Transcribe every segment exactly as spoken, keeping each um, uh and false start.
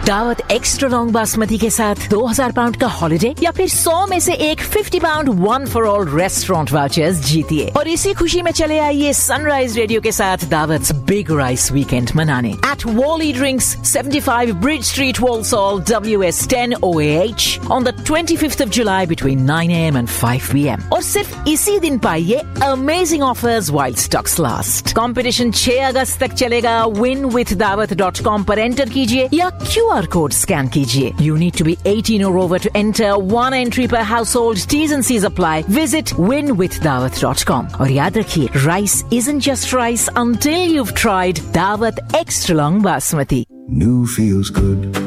दावत extra long basmati के साथ दो हज़ार पाउंड का हॉलिडे या फिर सौ में से एक पचास pound one for all restaurant vouchers जीतिए और इसी खुशी में चले आइए सनराइज रेडियो के साथ दावत बिग राइस वीकेंड मनाने eight volley drinks seventy-five Bridge Street, Walsall, W S ten O A H on the twenty-fifth of July between nine a m and five p m और सिर्फ इसी दिन पाइए amazing offers while stocks last. Competition six अगस्त तक चलेगा. win with dawat dot com पर enter कीजिए या Q R कोड स्कैन कीजिए. You need to be eighteen or over to enter. One entry per household. T's and C's apply. Visit win with dawat dot com. और याद रखिए, rice isn't just rice until you've tried Dawat Extra Long Basmati. New feels good.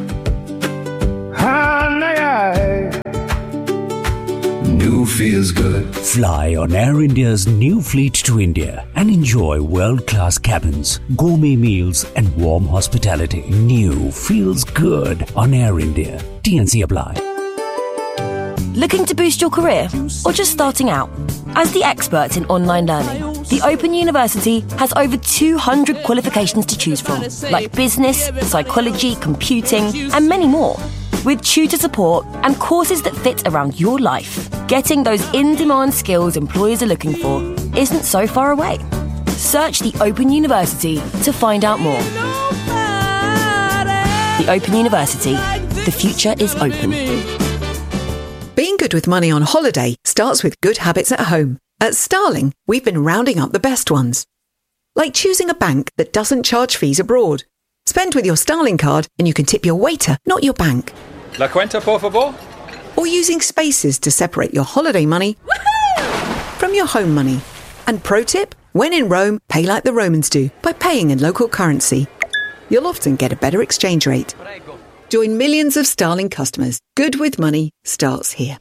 New feels good. Fly on Air India's new fleet to India and enjoy world-class cabins, gourmet meals and warm hospitality. New feels good on Air India. T N C apply. Looking to boost your career or just starting out? As the experts in online learning, the Open University has over two hundred qualifications to choose from, like business, psychology, computing, and many more. With tutor support and courses that fit around your life, getting those in-demand skills employers are looking for isn't so far away. Search the Open University to find out more. The Open University. The future is open. Being good with money on holiday starts with good habits at home. At Starling, we've been rounding up the best ones. Like choosing a bank that doesn't charge fees abroad. Spend with your Starling card and you can tip your waiter, not your bank. La cuenta, por favor. Or using spaces to separate your holiday money from your home money. And pro tip, when in Rome, pay like the Romans do by paying in local currency. You'll often get a better exchange rate. Join millions of Starling customers. Good with money starts here.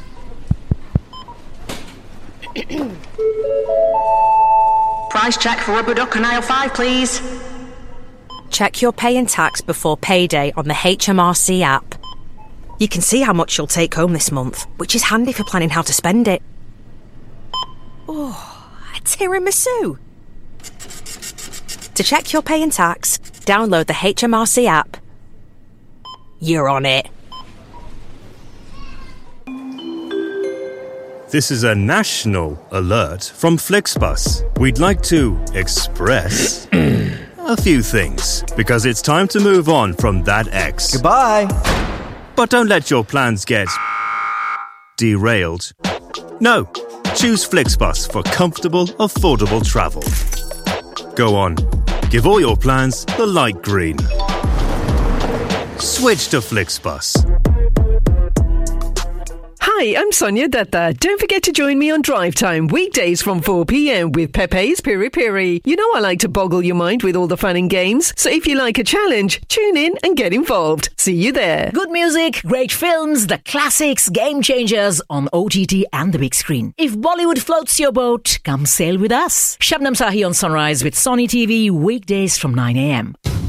Price check for rubber duck on aisle five, please. Check your pay and tax before payday on the H M R C app. You can see how much you'll take home this month, which is handy for planning how to spend it. Oh, a tiramisu. To check your pay and tax, download the H M R C app. You're on it. This is a national alert from Flixbus. We'd like to express a few things because it's time to move on from that ex. Goodbye. But don't let your plans get derailed. No, choose Flixbus for comfortable, affordable travel. Go on, give all your plans the light green. Switch to Flixbus. Hi, I'm Sonia Dutta. Don't forget to join me on Drive Time, weekdays from four p m with Pepe's Piri Piri. You know I like to boggle your mind with all the fun and games, so if you like a challenge, tune in and get involved. See you there. Good music, great films, the classics, game changers on O T T and the big screen. If Bollywood floats your boat, come sail with us. Shabnam Sahi on Sunrise with Sony T V, weekdays from nine a m.